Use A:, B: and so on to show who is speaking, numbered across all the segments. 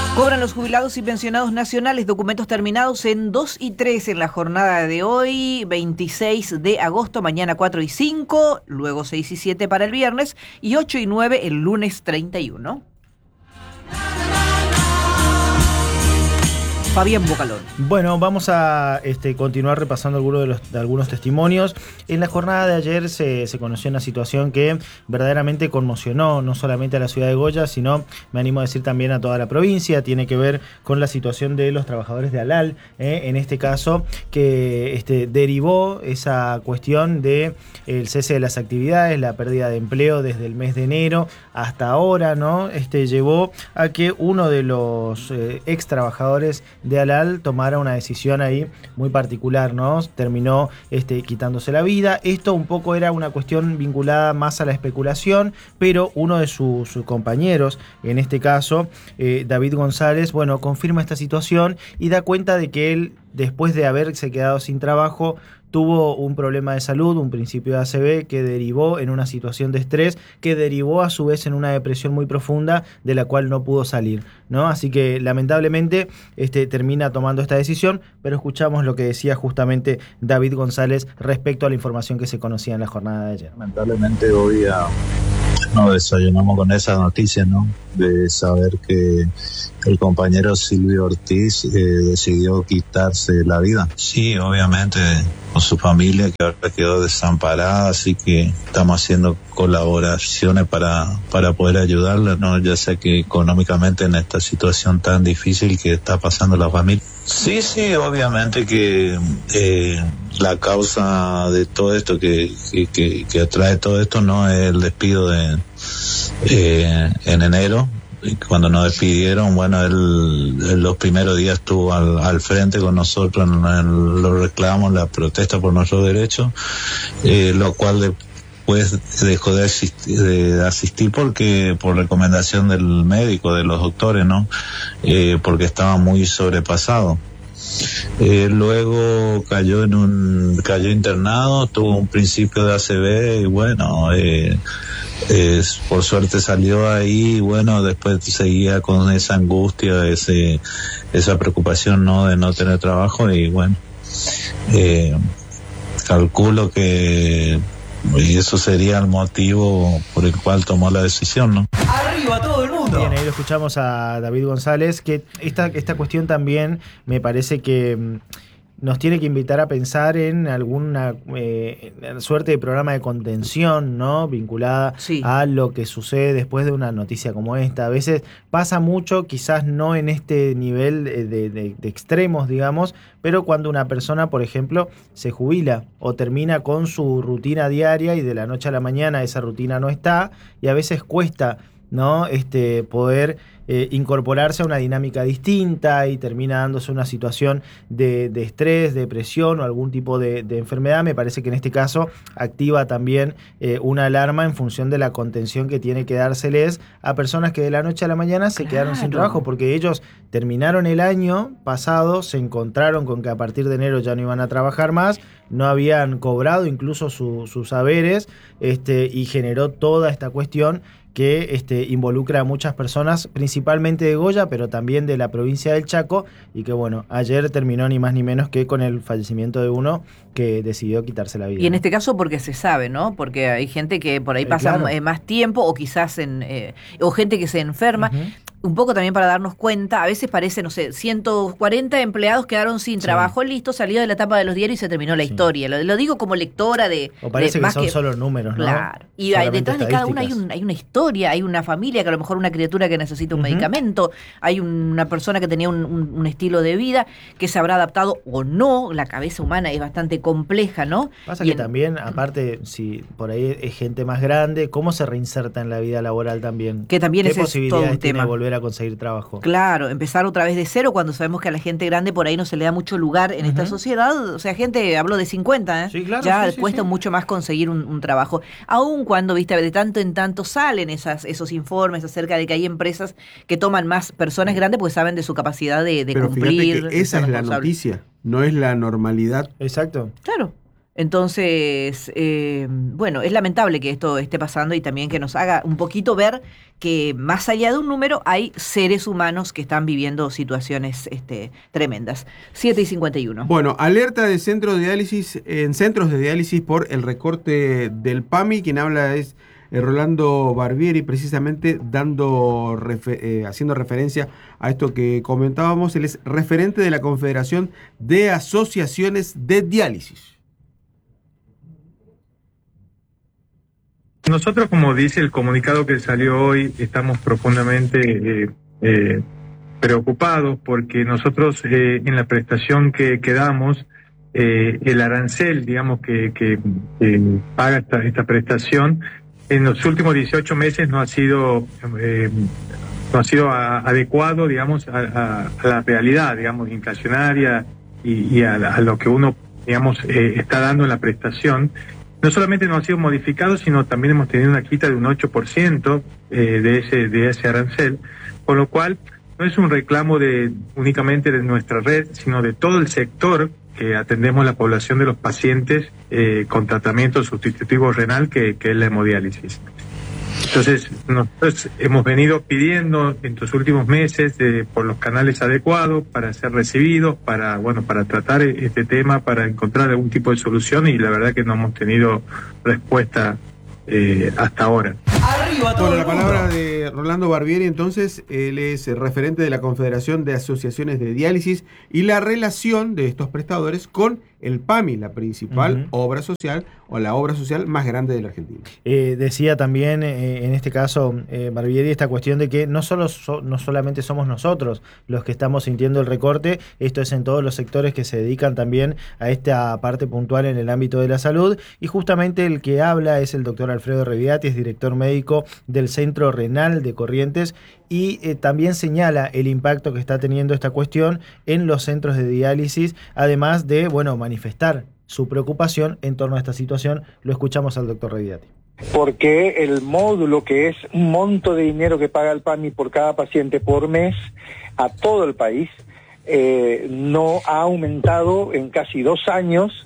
A: Cobran los jubilados y pensionados nacionales documentos terminados en 2 y 3 en la jornada de hoy, 26 de agosto, mañana 4 y 5, luego 6 y 7 para el viernes y 8 y 9 el lunes 31. Fabián Bocalón.
B: Bueno, vamos a continuar repasando algunos testimonios. En la jornada de ayer se conoció una situación que verdaderamente conmocionó no solamente a la ciudad de Goya, sino, me animo a decir, también a toda la provincia. Tiene que ver con la situación de los trabajadores de ALAL, en este caso, que derivó esa cuestión de el cese de las actividades, la pérdida de empleo desde el mes de enero hasta ahora, ¿no? Llevó a que uno de los ex trabajadores de ALAL tomara una decisión ahí muy particular, ¿no? Terminó quitándose la vida. Esto un poco era una cuestión vinculada más a la especulación, pero uno de sus compañeros, en este caso, David González, bueno, confirma esta situación y da cuenta de que él, después de haberse quedado sin trabajo, tuvo un problema de salud, un principio de ACV que derivó en una situación de estrés, que derivó a su vez en una depresión muy profunda de la cual no pudo salir, ¿no? Así que lamentablemente termina tomando esta decisión, pero escuchamos lo que decía justamente David González respecto a la información que se conocía en la jornada de ayer.
C: Lamentablemente hoy nos desayunamos con esa noticia, ¿no? De saber que el compañero Silvio Ortiz decidió quitarse la vida. Sí, obviamente con su familia que ahora quedó desamparada, así que estamos haciendo colaboraciones para poder ayudarla, ¿no? Ya sé que económicamente en esta situación tan difícil que está pasando la familia. Sí, obviamente que la causa de todo esto que atrae todo esto no es el despido en enero. Cuando nos despidieron, bueno, él los primeros días estuvo al frente con nosotros en los reclamos, la protesta por nuestros derechos, lo cual después dejó de asistir porque por recomendación del médico, de los doctores, ¿no? Porque estaba muy sobrepasado. Luego cayó internado, tuvo un principio de ACV y bueno, por suerte salió ahí y bueno, después seguía con esa angustia, esa preocupación, ¿no? De no tener trabajo y bueno, calculo que eso sería el motivo por el cual tomó la decisión, ¿no?
A: ¡Arriba todo el mundo!
B: Bien, ahí lo escuchamos a David González, que esta cuestión también me parece que nos tiene que invitar a pensar en alguna suerte de programa de contención, ¿no? Vinculada a lo que sucede después de una noticia como esta. A veces pasa mucho, quizás no en este nivel de extremos, digamos, pero cuando una persona, por ejemplo, se jubila o termina con su rutina diaria y de la noche a la mañana esa rutina no está, y a veces cuesta, ¿no? Poder incorporarse a una dinámica distinta y termina dándose una situación de estrés, depresión o algún tipo de enfermedad. Me parece que en este caso activa también una alarma en función de la contención que tiene que dárseles a personas que de la noche a la mañana se quedaron sin trabajo, porque ellos terminaron el año pasado, se encontraron con que a partir de enero ya no iban a trabajar más, no habían cobrado incluso sus saberes, y generó toda esta cuestión que involucra a muchas personas, principalmente de Goya, pero también de la provincia del Chaco, y que bueno, ayer terminó ni más ni menos que con el fallecimiento de uno que decidió quitarse la vida.
A: Y en este caso porque se sabe, ¿no? Porque hay gente que por ahí pasa más tiempo, o quizás o gente que se enferma. Un poco también para darnos cuenta, a veces parece, no sé, 140 empleados quedaron sin trabajo, listo, salió de la tapa de los diarios y se terminó la historia. Lo digo como lectora de...
B: O parece que son solo números, ¿no?
A: Claro. Y detrás de cada una hay una historia, hay una familia, que a lo mejor una criatura que necesita un medicamento, hay una persona que tenía un estilo de vida que se habrá adaptado o no. La cabeza humana es bastante compleja, ¿no?
B: Pasa que también, aparte, si por ahí es gente más grande, ¿cómo se reinserta en la vida laboral también?
A: Que también
B: ¿Qué
A: ese
B: posibilidades
A: es todo un
B: tiene
A: tema.
B: de volver a conseguir trabajo?
A: Claro, empezar otra vez de cero cuando sabemos que a la gente grande por ahí no se le da mucho lugar en esta sociedad. O sea, gente, hablo de 50,
B: Sí, claro,
A: ya cuesta mucho más conseguir un trabajo. Aun cuando, viste, de tanto en tanto salen esos informes acerca de que hay empresas que toman más personas grandes porque saben de su capacidad de
D: Pero
A: cumplir.
D: fíjate que esa es la noticia, no es la normalidad.
B: Exacto.
A: Claro. Entonces, bueno, es lamentable que esto esté pasando y también que nos haga un poquito ver que más allá de un número hay seres humanos que están viviendo situaciones tremendas. 7:51.
D: Bueno, alerta de centros de diálisis por el recorte del PAMI. Quien habla es Rolando Barbieri, precisamente haciendo referencia a esto que comentábamos. Él es referente de la Confederación de Asociaciones de Diálisis.
E: Nosotros, como dice el comunicado que salió hoy, estamos profundamente preocupados porque nosotros en la prestación que damos, el arancel, digamos, que paga esta prestación, en los últimos 18 meses no ha sido adecuado, digamos, a la realidad, digamos, inflacionaria y a lo que uno, digamos, está dando en la prestación. No solamente no ha sido modificado, sino también hemos tenido una quita de un 8% de ese arancel, con lo cual no es un reclamo únicamente de nuestra red, sino de todo el sector que atendemos la población de los pacientes con tratamiento sustitutivo renal, que es la hemodiálisis. Entonces, nosotros hemos venido pidiendo en los últimos meses por los canales adecuados para ser recibidos, para tratar este tema, para encontrar algún tipo de solución, y la verdad que no hemos tenido respuesta hasta ahora.
D: Bueno, la palabra de Rolando Barbieri, entonces, él es referente de la Confederación de Asociaciones de Diálisis y la relación de estos prestadores con el PAMI, la principal obra social o la obra social más grande de la Argentina.
B: Decía también en este caso Barbieri esta cuestión de que no solamente somos nosotros los que estamos sintiendo el recorte, esto es en todos los sectores que se dedican también a esta parte puntual en el ámbito de la salud, y justamente el que habla es el doctor Alfredo Reviati, es director médico del Centro Renal de Corrientes, y también señala el impacto que está teniendo esta cuestión en los centros de diálisis, además de, manifestar su preocupación en torno a esta situación. Lo escuchamos al doctor Reviati.
F: Porque el módulo, que es un monto de dinero que paga el PAMI por cada paciente por mes a todo el país, no ha aumentado en casi 2 años,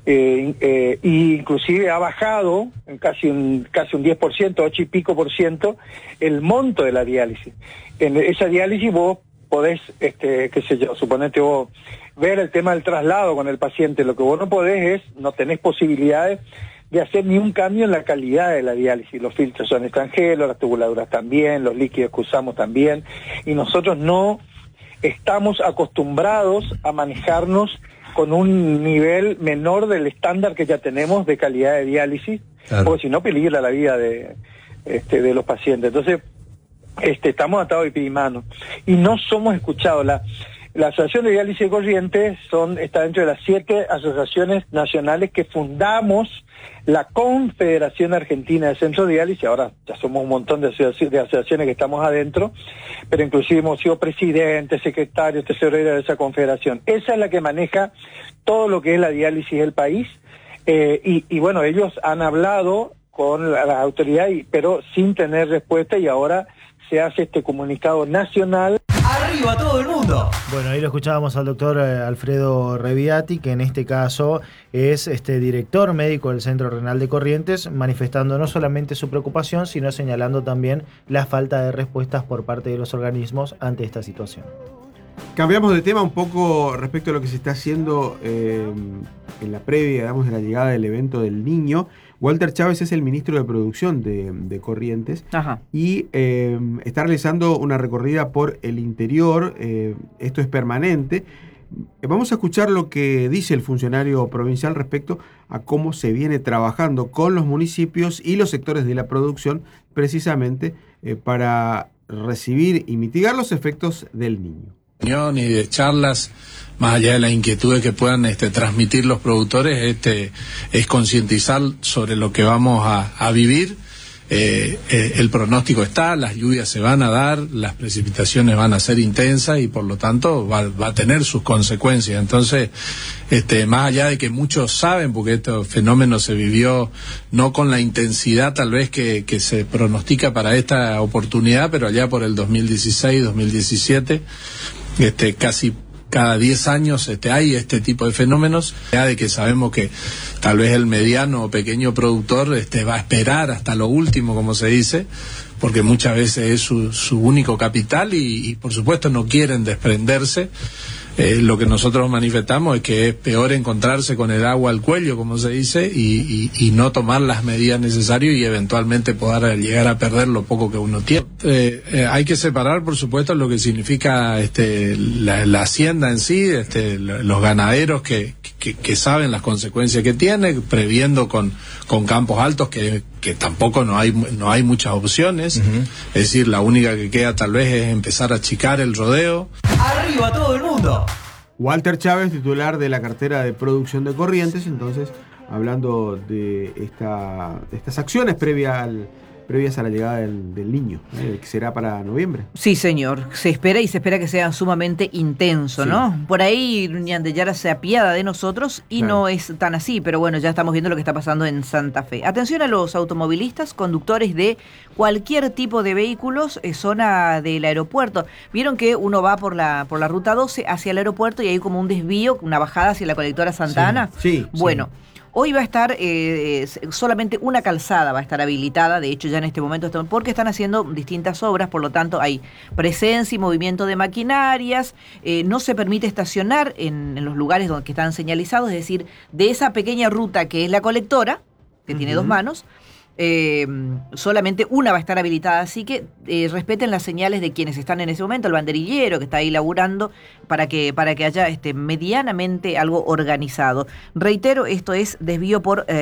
F: e inclusive ha bajado en casi un 10%, 8 y pico por ciento, el monto de la diálisis. En esa diálisis vos podés, suponete vos, ver el tema del traslado con el paciente. Lo que vos no podés no tenés posibilidades de hacer ni un cambio en la calidad de la diálisis. Los filtros son extranjeros, las tubuladuras también, los líquidos que usamos también, y nosotros no estamos acostumbrados a manejarnos con un nivel menor del estándar que ya tenemos de calidad de diálisis, claro, porque si no peligra la vida de los pacientes. Entonces, estamos atados de pie y mano y no somos escuchados. La Asociación de Diálisis de Corrientes está dentro de las 7 asociaciones nacionales que fundamos la Confederación Argentina de Centros de Diálisis. Ahora ya somos un montón de asociaciones que estamos adentro, pero inclusive hemos sido presidente, secretario, tesorero de esa confederación. Esa es la que maneja todo lo que es la diálisis del país, y bueno, ellos han hablado con las autoridades, pero sin tener respuesta, y ahora se hace este comunicado nacional.
G: ¡Arriba todo el mundo!
B: Bueno, ahí lo escuchábamos al doctor Alfredo Reviati, que en este caso es director médico del Centro Renal de Corrientes, manifestando no solamente su preocupación, sino señalando también la falta de respuestas por parte de los organismos ante esta situación.
D: Cambiamos de tema un poco respecto a lo que se está haciendo en la previa, digamos, de la llegada del evento del Niño. Walter Chávez es el ministro de Producción de Corrientes. Ajá. Y está realizando una recorrida por el interior. Esto es permanente. Vamos a escuchar lo que dice el funcionario provincial respecto a cómo se viene trabajando con los municipios y los sectores de la producción, precisamente para recibir y mitigar los efectos del Niño.
H: Y de charlas, más allá de las inquietudes que puedan transmitir los productores, es concientizar sobre lo que vamos a vivir. El pronóstico está, las lluvias se van a dar, las precipitaciones van a ser intensas y por lo tanto va a tener sus consecuencias. Entonces, más allá de que muchos saben, porque este fenómeno se vivió no con la intensidad tal vez que se pronostica para esta oportunidad, pero allá por el 2016, 2017, casi cada 10 años hay este tipo de fenómenos, ya de que sabemos que tal vez el mediano o pequeño productor va a esperar hasta lo último, como se dice, porque muchas veces es su único capital y por supuesto no quieren desprenderse. Lo que nosotros manifestamos es que es peor encontrarse con el agua al cuello, como se dice, y no tomar las medidas necesarias y eventualmente poder llegar a perder lo poco que uno tiene. Hay que separar, por supuesto, lo que significa la hacienda en sí, los ganaderos que saben las consecuencias que tiene, previendo con campos altos que tampoco no hay muchas opciones. Uh-huh. Es decir, la única que queda tal vez es empezar a achicar el rodeo.
G: ¡Arriba todo el mundo!
D: Walter Chávez, titular de la cartera de producción de Corrientes, entonces hablando de estas acciones previas a la llegada del Niño, que será para noviembre.
A: Sí, señor. Se espera que sea sumamente intenso, sí, ¿no? Por ahí Ñandeyara se apiada de nosotros y claro, no es tan así, pero bueno, ya estamos viendo lo que está pasando en Santa Fe. Atención a los automovilistas, conductores de cualquier tipo de vehículos, zona del aeropuerto. Vieron que uno va por la ruta 12 hacia el aeropuerto y hay como un desvío, una bajada hacia la colectora Santa Ana.
D: Sí,
A: bueno.
D: Sí.
A: Hoy va a estar solamente una calzada va a estar habilitada, de hecho ya en este momento, porque están haciendo distintas obras, por lo tanto hay presencia y movimiento de maquinarias, no se permite estacionar en los lugares que están señalizados, es decir, de esa pequeña ruta que es la colectora, que tiene dos manos, solamente una va a estar habilitada, así que respeten las señales de quienes están en ese momento, el banderillero que está ahí laburando para que haya medianamente algo organizado. Reitero, esto es desvío por